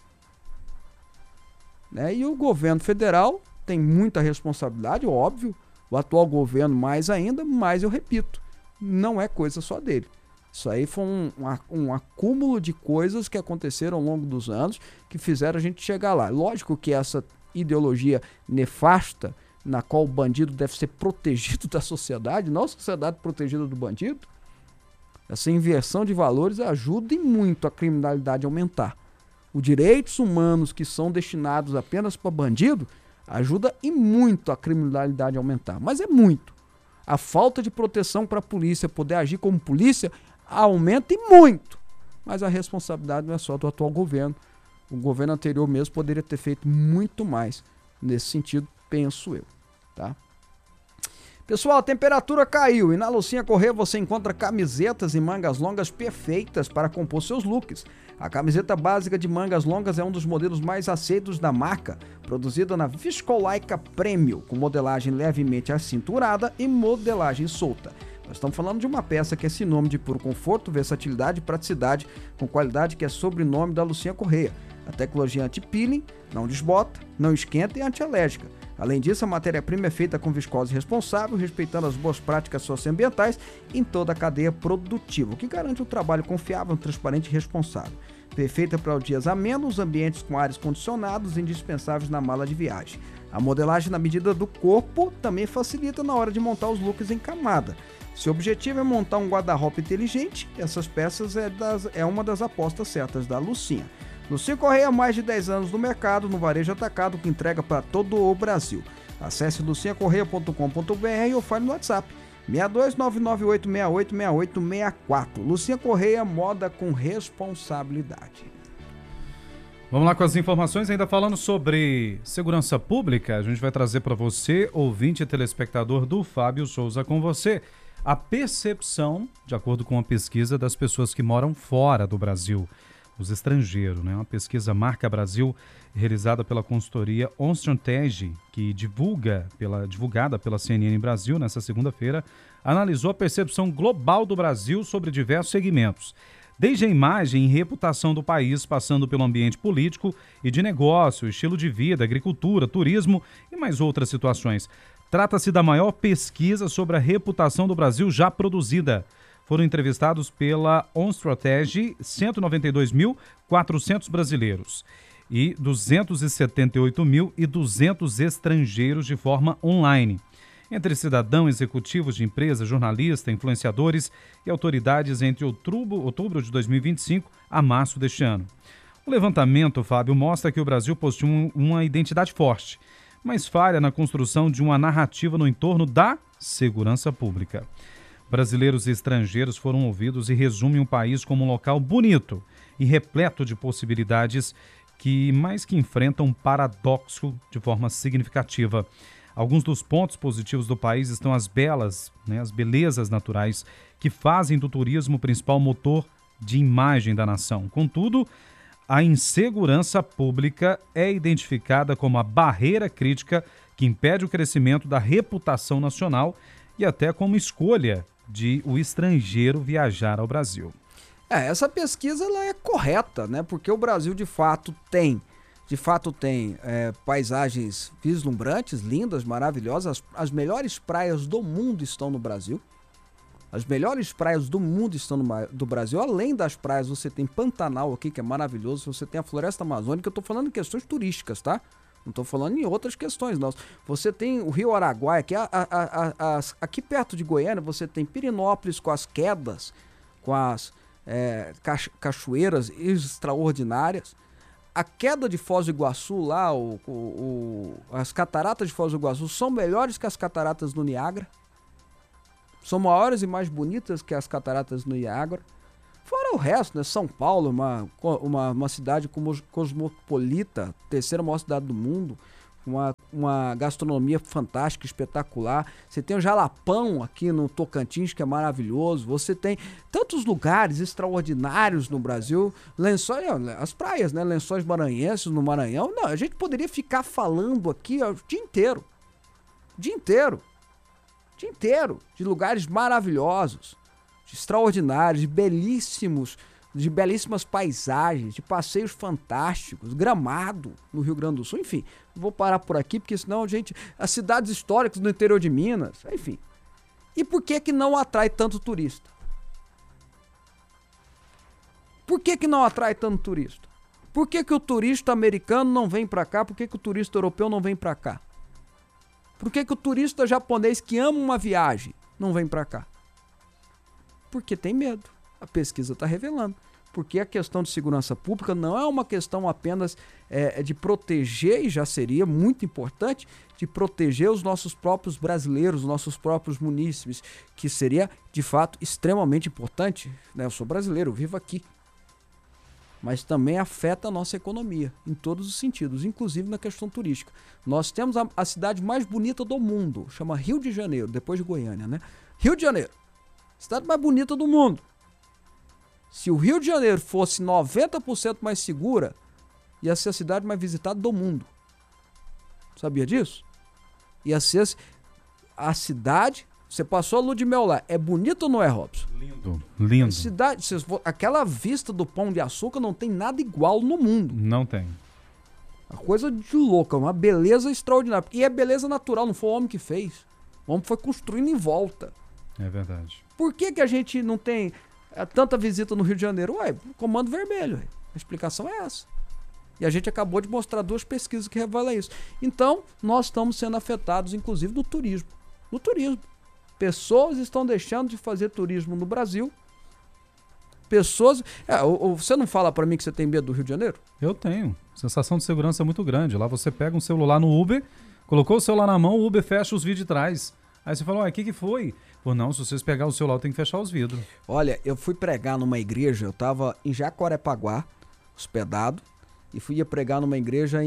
Né? E o governo federal tem muita responsabilidade, óbvio. O atual governo mais ainda, mas eu repito, não é coisa só dele. Isso aí foi um acúmulo de coisas que aconteceram ao longo dos anos que fizeram a gente chegar lá. Lógico que essa ideologia nefasta, na qual o bandido deve ser protegido da sociedade, não a sociedade protegida do bandido, essa inversão de valores ajuda e muito a criminalidade a aumentar. Os direitos humanos que são destinados apenas para bandido ajuda e muito a criminalidade a aumentar. Mas é muito. A falta de proteção para a polícia poder agir como polícia aumenta e muito. Mas a responsabilidade não é só do atual governo. O governo anterior mesmo poderia ter feito muito mais nesse sentido, penso eu. Tá? Pessoal, a temperatura caiu e na Lucinha Correia você encontra camisetas e mangas longas perfeitas para compor seus looks. A camiseta básica de mangas longas é um dos modelos mais aceitos da marca, produzida na Viscolaica Premium, com modelagem levemente acinturada e modelagem solta. Nós estamos falando de uma peça que é sinônimo de puro conforto, versatilidade e praticidade, com qualidade que é sobrenome da Lucinha Correia. A tecnologia anti-peeling, não desbota, não esquenta e antialérgica. Além disso, a matéria-prima é feita com viscose responsável, respeitando as boas práticas socioambientais em toda a cadeia produtiva, o que garante um trabalho confiável, transparente e responsável. Perfeita para os dias amenos, ambientes com ares condicionados, indispensáveis na mala de viagem. A modelagem na medida do corpo também facilita na hora de montar os looks em camada. Seu objetivo é montar um guarda-roupa inteligente, essas peças é uma das apostas certas da Lucinha. Lucinha Correia há mais de 10 anos no mercado, no varejo atacado, que entrega para todo o Brasil. Acesse luciacorreia.com.br ou fale no WhatsApp 62998686864. Lucinha Correia, moda com responsabilidade. Vamos lá com as informações, ainda falando sobre segurança pública, a gente vai trazer para você, ouvinte e telespectador do Fábio Souza com você, a percepção, de acordo com uma pesquisa, das pessoas que moram fora do Brasil. Os estrangeiros, né? Uma pesquisa Marca Brasil, realizada pela consultoria Onstratege, que divulgada pela CNN Brasil nesta segunda-feira, analisou a percepção global do Brasil sobre diversos segmentos, desde a imagem e reputação do país, passando pelo ambiente político e de negócio, estilo de vida, agricultura, turismo e mais outras situações. Trata-se da maior pesquisa sobre a reputação do Brasil já produzida. Foram entrevistados pela OnStratege 192.400 brasileiros e 278.200 estrangeiros de forma online, entre cidadãos, executivos de empresas, jornalistas, influenciadores e autoridades entre outubro de 2025 a março deste ano. O levantamento, Fábio, mostra que o Brasil possui uma identidade forte, mas falha na construção de uma narrativa no entorno da segurança pública. Brasileiros e estrangeiros foram ouvidos e resumem o país como um local bonito e repleto de possibilidades que enfrentam um paradoxo de forma significativa. Alguns dos pontos positivos do país estão as belezas naturais que fazem do turismo o principal motor de imagem da nação. Contudo, a insegurança pública é identificada como a barreira crítica que impede o crescimento da reputação nacional e até como escolha de o estrangeiro viajar ao Brasil. Essa pesquisa ela é correta, né? Porque o Brasil de fato tem paisagens vislumbrantes, lindas, maravilhosas. As melhores praias do mundo estão no Brasil. As melhores praias do mundo estão do Brasil. Além das praias, você tem Pantanal aqui, que é maravilhoso. Você tem a Floresta Amazônica. Eu tô falando em questões turísticas, tá? Não tô falando em outras questões, não. Você tem o Rio Araguaia, que aqui perto de Goiânia, você tem Pirenópolis com as quedas, com as cachoeiras extraordinárias. A queda de Foz do Iguaçu lá, as cataratas de Foz do Iguaçu são melhores que as cataratas do Niágara. São maiores e mais bonitas que as cataratas do Niágara. Fora o resto, né? São Paulo, uma cidade cosmopolita, terceira maior cidade do mundo, uma gastronomia fantástica, espetacular. Você tem o Jalapão aqui no Tocantins, que é maravilhoso. Você tem tantos lugares extraordinários no Brasil. As praias, né? Lençóis maranhenses no Maranhão. Não, a gente poderia ficar falando aqui o dia inteiro. Dia inteiro, de lugares maravilhosos, extraordinários, de belíssimas paisagens, de passeios fantásticos, Gramado no Rio Grande do Sul, enfim. Não vou parar por aqui, porque senão as cidades históricas do interior de Minas, enfim. E por que não atrai tanto turista? Por que não atrai tanto turista? Por que o turista americano não vem para cá? Por que o turista europeu não vem para cá? Por que o turista japonês que ama uma viagem não vem para cá? Porque tem medo. A pesquisa está revelando. Porque a questão de segurança pública não é uma questão apenas de proteger, e já seria muito importante, de proteger os nossos próprios brasileiros, os nossos próprios munícipes, que seria, de fato, extremamente importante. Né? Eu sou brasileiro, eu vivo aqui. Mas também afeta a nossa economia, em todos os sentidos, inclusive na questão turística. Nós temos a cidade mais bonita do mundo, chama Rio de Janeiro, depois de Goiânia, né? Rio de Janeiro, cidade mais bonita do mundo. Se o Rio de Janeiro fosse 90% mais segura, ia ser a cidade mais visitada do mundo. Sabia disso? Ia ser a cidade... Você passou a lua de mel lá. É bonito ou não é, Robson? Lindo. Aquela vista do Pão de Açúcar não tem nada igual no mundo. Não tem. Uma coisa de louca, uma beleza extraordinária. E é beleza natural, não foi o homem que fez. O homem foi construindo em volta. É verdade. Por que a gente não tem tanta visita no Rio de Janeiro? Ué, Comando Vermelho. A explicação é essa. E a gente acabou de mostrar 2 pesquisas que revelam isso. Então, nós estamos sendo afetados, inclusive, no turismo. No turismo. Pessoas estão deixando de fazer turismo no Brasil. Você não fala pra mim que você tem medo do Rio de Janeiro? Eu tenho. Sensação de segurança muito grande. Lá você pega um celular no Uber, colocou o celular na mão, o Uber fecha os vidros de trás. Aí você fala, o que foi? Pô, não, se vocês pegar o celular, tem que fechar os vidros. Olha, eu fui pregar numa igreja, eu tava em Jacarepaguá, hospedado, e ia pregar numa igreja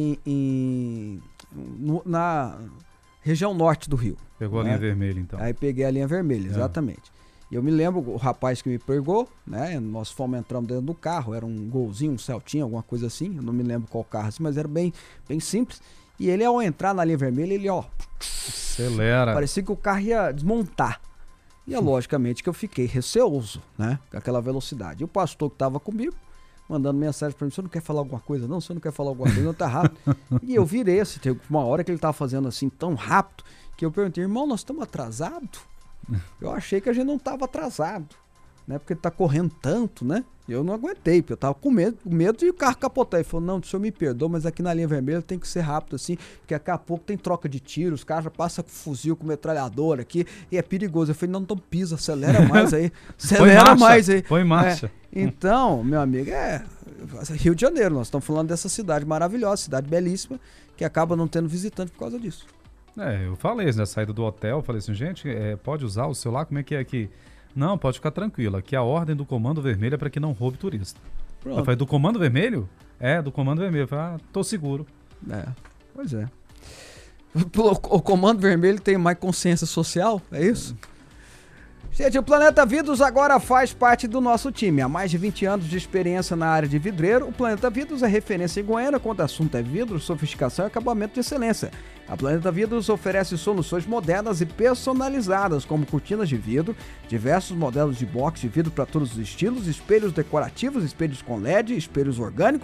na região norte do Rio. Pegou a linha vermelha, então. Aí peguei a linha vermelha, exatamente. E eu me lembro, o rapaz que me pegou, né? Nós entramos dentro do carro, era um Golzinho, um Celtinha, alguma coisa assim. Eu não me lembro qual carro assim, mas era bem simples. E ele, ao entrar na linha vermelha, ele, acelera. Parecia que o carro ia desmontar. E logicamente que eu fiquei receoso, né? Com aquela velocidade. E o pastor que estava comigo, mandando mensagem pra mim, você não quer falar alguma coisa? Não, você não quer falar alguma coisa, não, tá rápido. E eu virei, teve uma hora que ele tava fazendo assim, tão rápido, que eu perguntei, irmão, nós estamos atrasados? Eu achei que a gente não tava atrasado, né? Porque ele tá correndo tanto, né? Eu não aguentei, porque eu tava com medo de o carro capotar. Ele falou, não, o senhor me perdoa, mas aqui na linha vermelha tem que ser rápido assim, porque daqui a pouco tem troca de tiros, os caras já passam com fuzil, com metralhadora aqui, e é perigoso. Eu falei, não, então pisa, acelera mais aí, acelera mais aí. Põe marcha. Então, meu amigo, Rio de Janeiro, nós estamos falando dessa cidade maravilhosa, cidade belíssima, que acaba não tendo visitante por causa disso. Eu falei na saída do hotel, falei assim, gente, pode usar o celular, como é que é aqui? Não, pode ficar tranquilo, aqui a ordem do Comando Vermelho é para que não roube turista. Pronto. Eu falei, do Comando Vermelho? Do Comando Vermelho. Eu falei, tô seguro. Pois é. O Comando Vermelho tem mais consciência social, é isso? Gente, o Planeta Vidros agora faz parte do nosso time. Há mais de 20 anos de experiência na área de vidreiro, o Planeta Vidros é referência em Goiânia quando o assunto é vidro, sofisticação e acabamento de excelência. A Planeta Vidros oferece soluções modernas e personalizadas, como cortinas de vidro, diversos modelos de box de vidro para todos os estilos, espelhos decorativos, espelhos com LED, espelhos orgânicos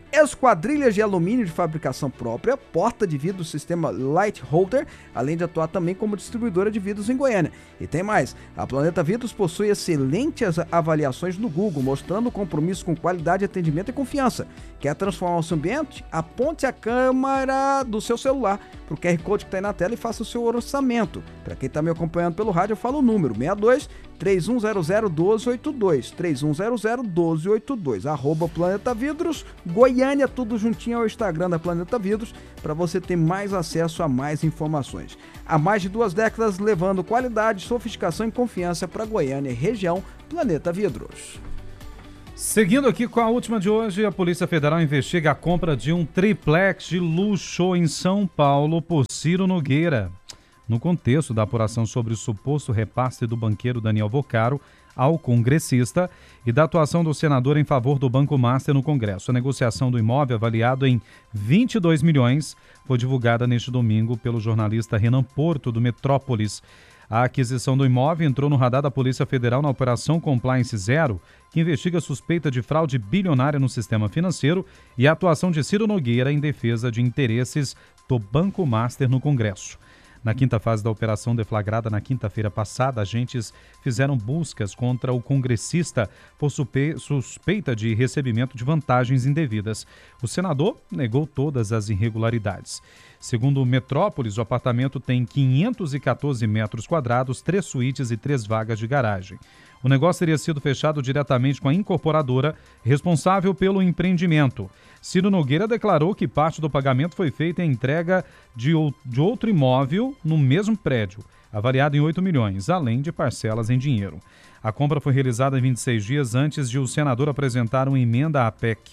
esquadrilhas de alumínio de fabricação própria, porta de vidro do sistema Light Holder, além de atuar também como distribuidora de vidros em Goiânia. E tem mais, a Planeta Vidros possui excelentes avaliações no Google, mostrando compromisso com qualidade, atendimento e confiança. Quer transformar o seu ambiente? Aponte a câmera do seu celular para o QR Code que está aí na tela e faça o seu orçamento. Para quem está me acompanhando pelo rádio, eu falo o número 62-3100-1282, 3100-1282, @Planeta Vidros, Goiânia, tudo juntinho ao Instagram da Planeta Vidros, para você ter mais acesso a mais informações. Há mais de 2 décadas, levando qualidade, sofisticação e confiança para Goiânia e região. Planeta Vidros. Seguindo aqui com a última de hoje, a Polícia Federal investiga a compra de um triplex de luxo em São Paulo por Ciro Nogueira. No contexto da apuração sobre o suposto repasse do banqueiro Daniel Vocaro ao congressista e da atuação do senador em favor do Banco Master no Congresso. A negociação do imóvel, avaliado em 22 milhões, foi divulgada neste domingo pelo jornalista Renan Porto, do Metrópolis. A aquisição do imóvel entrou no radar da Polícia Federal na Operação Compliance Zero, que investiga suspeita de fraude bilionária no sistema financeiro e a atuação de Ciro Nogueira em defesa de interesses do Banco Master no Congresso. Na quinta fase da operação, deflagrada na quinta-feira passada, agentes fizeram buscas contra o congressista por suspeita de recebimento de vantagens indevidas. O senador negou todas as irregularidades. Segundo o Metrópolis, o apartamento tem 514 metros quadrados, 3 suítes e 3 vagas de garagem. O negócio teria sido fechado diretamente com a incorporadora responsável pelo empreendimento. Ciro Nogueira declarou que parte do pagamento foi feita em entrega de outro imóvel no mesmo prédio, avaliado em 8 milhões, além de parcelas em dinheiro. A compra foi realizada 26 dias antes de o senador apresentar uma emenda à PEC.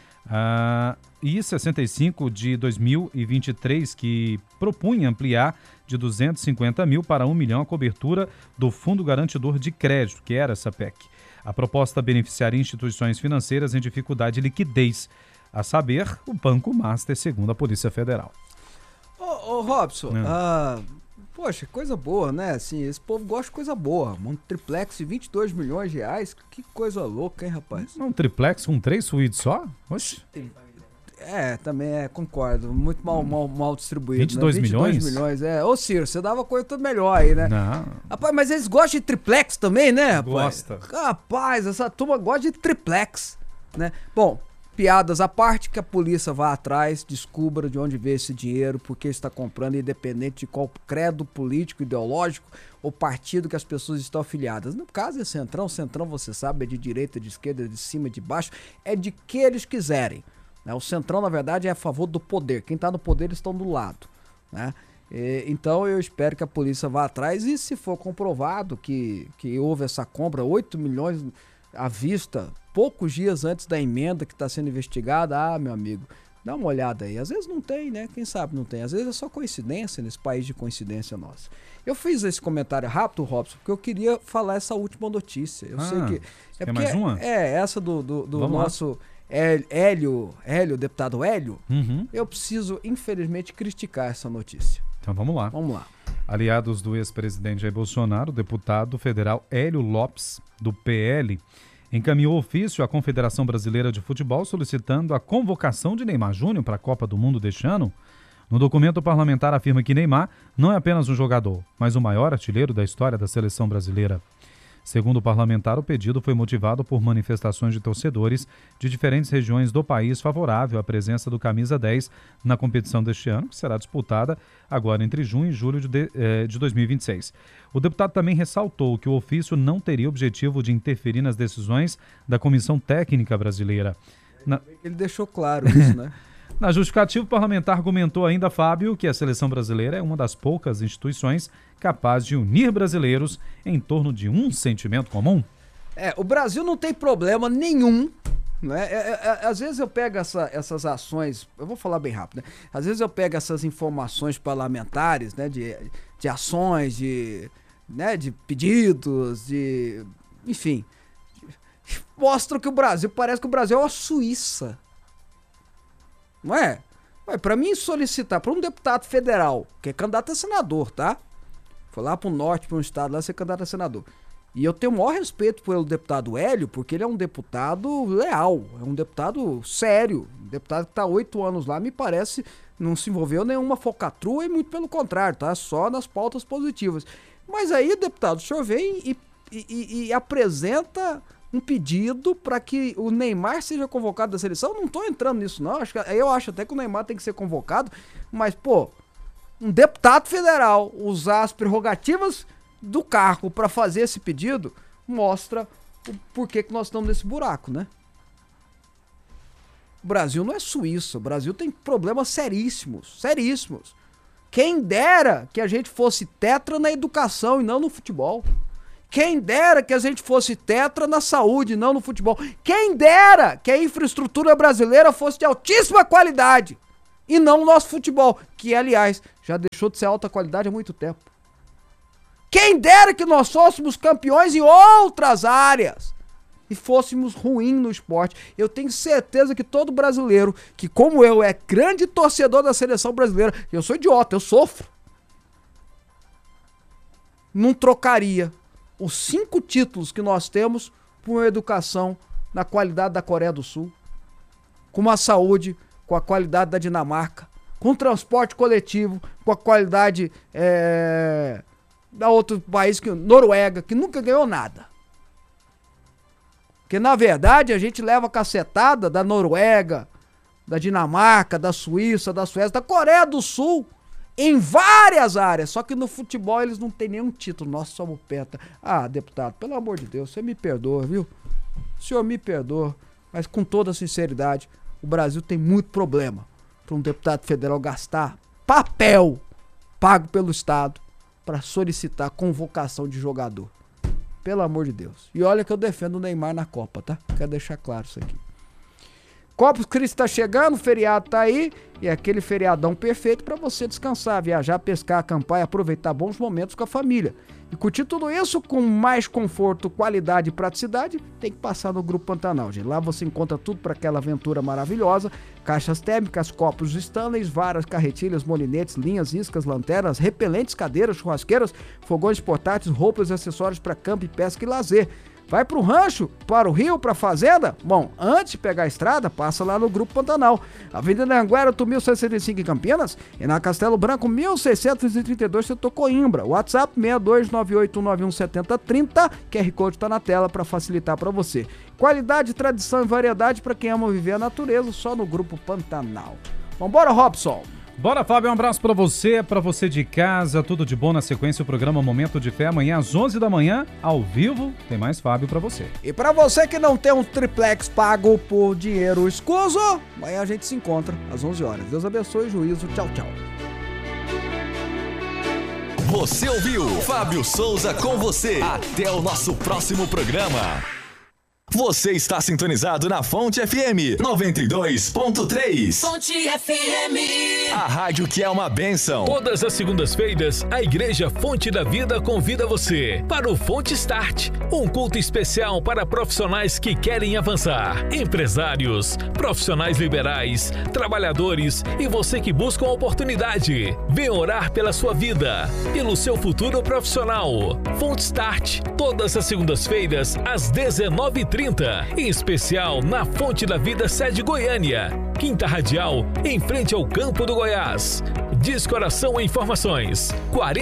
I-65 de 2023, que propunha ampliar de 250 mil para 1 milhão a cobertura do Fundo Garantidor de Crédito, que era essa PEC. A proposta beneficiaria instituições financeiras em dificuldade de liquidez, a saber, o Banco Master, segundo a Polícia Federal. Ô Robson, poxa, coisa boa, né? Assim, esse povo gosta de coisa boa. Um triplex de 22 milhões de reais, que coisa louca, hein, rapaz? Um triplex com 3 suítes só? Oxe. Também concordo. Muito mal distribuído. 22 né? milhões? Milhões, Ô, Ciro, você dava coisa tudo melhor aí, né? Não. Rapaz, mas eles gostam de triplex também, né, rapaz? Gosta. Rapaz, essa turma gosta de triplex, né? Bom, piadas à parte, que a polícia vá atrás, descubra de onde veio esse dinheiro, porque está comprando, independente de qual credo político, ideológico ou partido que as pessoas estão afiliadas. No caso é Centrão, você sabe, é de direita, de esquerda, de cima, de baixo, é de que eles quiserem. O Centrão, na verdade, é a favor do poder. Quem está no poder, eles estão do lado, né? Então eu espero que a polícia vá atrás e, se for comprovado que houve essa compra, 8 milhões à vista, poucos dias antes da emenda que está sendo investigada, meu amigo, dá uma olhada aí. Às vezes não tem, né? Quem sabe não tem. Às vezes é só coincidência, nesse país de coincidência nossa. Eu fiz esse comentário rápido, Robson, porque eu queria falar essa última notícia. Eu sei que... Tem mais uma? Essa do nosso... Hélio, deputado Hélio, eu preciso, infelizmente, criticar essa notícia. Então vamos lá. Vamos lá. Aliados do ex-presidente Jair Bolsonaro, o deputado federal Hélio Lopes, do PL, encaminhou ofício à Confederação Brasileira de Futebol solicitando a convocação de Neymar Júnior para a Copa do Mundo deste ano. No documento, o parlamentar afirma que Neymar não é apenas um jogador, mas o maior artilheiro da história da seleção brasileira. Segundo o parlamentar, o pedido foi motivado por manifestações de torcedores de diferentes regiões do país favorável à presença do Camisa 10 na competição deste ano, que será disputada agora entre junho e julho de 2026. O deputado também ressaltou que o ofício não teria objetivo de interferir nas decisões da Comissão Técnica Brasileira. Ele deixou claro isso, né? Na justificativa, o parlamentar argumentou ainda, Fábio, que a seleção brasileira é uma das poucas instituições capazes de unir brasileiros em torno de um sentimento comum. O Brasil não tem problema nenhum, né? Às vezes eu pego essas ações, eu vou falar bem rápido, né? Às vezes eu pego essas informações parlamentares, né? De ações, de pedidos, enfim, mostram que parece que o Brasil é uma Suíça. Não é? Para mim solicitar para um deputado federal, que é candidato a senador, tá? Foi lá pro norte, para um estado lá, ser candidato a senador. E eu tenho o maior respeito pelo deputado Hélio, porque ele é um deputado leal, é um deputado sério, um deputado que está 8 anos lá, me parece, não se envolveu em nenhuma focatrua e muito pelo contrário, tá? Só nas pautas positivas. Mas aí, deputado, o senhor vem e apresenta um pedido para que o Neymar seja convocado da seleção. Eu não tô entrando nisso, não. Eu acho até que o Neymar tem que ser convocado, mas, pô, um deputado federal usar as prerrogativas do cargo para fazer esse pedido mostra o porquê que nós estamos nesse buraco, né? O Brasil não é Suíça, o Brasil tem problemas seríssimos, seríssimos. Quem dera que a gente fosse tetra na educação e não no futebol. Quem dera que a gente fosse tetra na saúde e não no futebol. Quem dera que a infraestrutura brasileira fosse de altíssima qualidade e não o nosso futebol, que, aliás, já deixou de ser alta qualidade há muito tempo. Quem dera que nós fôssemos campeões em outras áreas e fôssemos ruins no esporte. Eu tenho certeza que todo brasileiro, que como eu é grande torcedor da seleção brasileira, eu sou idiota, eu sofro, não trocaria os 5 títulos que nós temos por uma educação na qualidade da Coreia do Sul, com uma saúde com a qualidade da Dinamarca, com transporte coletivo com a qualidade da outro país, Noruega, que nunca ganhou nada. Porque, na verdade, a gente leva cacetada da Noruega, da Dinamarca, da Suíça, da Suécia, da Coreia do Sul, em várias áreas. Só que no futebol eles não têm nenhum título. Nós somos penta. Ah, deputado, pelo amor de Deus, você me perdoa, viu? O senhor me perdoa. Mas com toda sinceridade, o Brasil tem muito problema para um deputado federal gastar papel pago pelo Estado para solicitar convocação de jogador. Pelo amor de Deus. E olha que eu defendo o Neymar na Copa, tá? Quero deixar claro isso aqui. Corpus Christi tá chegando, o feriado tá aí, e é aquele feriadão perfeito para você descansar, viajar, pescar, acampar e aproveitar bons momentos com a família. E curtir tudo isso com mais conforto, qualidade e praticidade, tem que passar no Grupo Pantanal, gente. Lá você encontra tudo para aquela aventura maravilhosa: caixas térmicas, copos Stanley, varas, carretilhas, molinetes, linhas, iscas, lanternas, repelentes, cadeiras, churrasqueiras, fogões portáteis, roupas e acessórios para campo, pesca e lazer. Vai pro rancho, para o rio, pra fazenda? Bom, antes de pegar a estrada, passa lá no Grupo Pantanal. Avenida Anguera, 1165 em Campinas, e na Castelo Branco, 1632, setor Coimbra. WhatsApp 6298917030, QR Code tá na tela para facilitar para você. Qualidade, tradição e variedade para quem ama viver a natureza, só no Grupo Pantanal. Vambora, Robson! Bora, Fábio, um abraço pra você de casa, tudo de bom. Na sequência, o programa Momento de Fé, amanhã às 11 da manhã, ao vivo, tem mais Fábio pra você. E pra você que não tem um triplex pago por dinheiro escuso, amanhã a gente se encontra às 11 horas. Deus abençoe e juízo. Tchau, tchau. Você ouviu Fábio Souza com você. Até o nosso próximo programa. Você está sintonizado na Fonte FM 92.3. Fonte FM. A rádio que é uma bênção. Todas as segundas-feiras, a Igreja Fonte da Vida convida você para o Fonte Start, um culto especial para profissionais que querem avançar, empresários, profissionais liberais, trabalhadores e você que busca uma oportunidade. Venha orar pela sua vida, pelo seu futuro profissional. Fonte Start, todas as segundas-feiras, às 19h30. Em especial na Fonte da Vida, sede Goiânia. Quinta Radial, em frente ao Campo do Goiás. Descoração e informações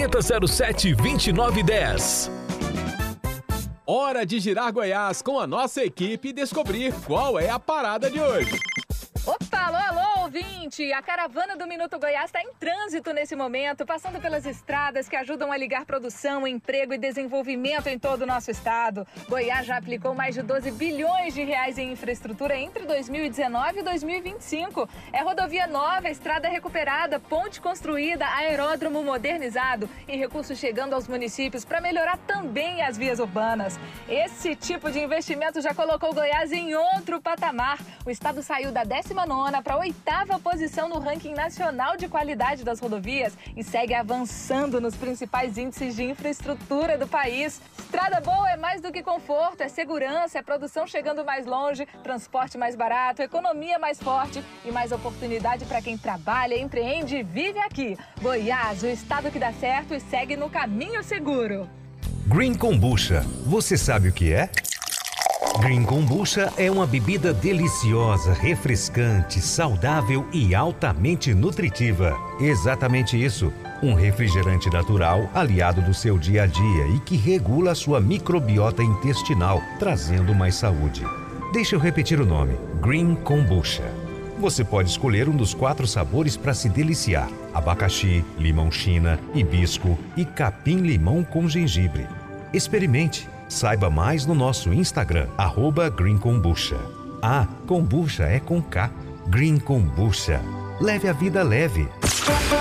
4007-2910. Hora de girar Goiás com a nossa equipe e descobrir qual é a parada de hoje. Opa, alô, alô, ouvinte! A caravana do Minuto Goiás está em trânsito nesse momento, passando pelas estradas que ajudam a ligar produção, emprego e desenvolvimento em todo o nosso estado. Goiás já aplicou mais de 12 bilhões de reais em infraestrutura entre 2019 e 2025. É rodovia nova, estrada recuperada, ponte construída, aeródromo modernizado e recursos chegando aos municípios para melhorar também as vias urbanas. Esse tipo de investimento já colocou Goiás em outro patamar. O estado saiu da 19ª para a 8ª posição no ranking nacional de qualidade das rodovias e segue avançando nos principais índices de infraestrutura do país. Estrada boa é mais do que conforto, é segurança, é produção chegando mais longe, transporte mais barato, economia mais forte e mais oportunidade para quem trabalha, empreende e vive aqui. Goiás, o estado que dá certo e segue no caminho seguro. Green Kombucha. Você sabe o que é? Green Kombucha é uma bebida deliciosa, refrescante, saudável e altamente nutritiva. Exatamente isso. Um refrigerante natural aliado do seu dia a dia e que regula a sua microbiota intestinal, trazendo mais saúde. Deixa eu repetir o nome: Green Kombucha. Você pode escolher um dos 4 sabores para se deliciar: abacaxi, limão china, hibisco e capim-limão com gengibre. Experimente. Saiba mais no nosso Instagram, @Green Kombucha. Ah, kombucha é com K. Green Kombucha. Leve a vida leve.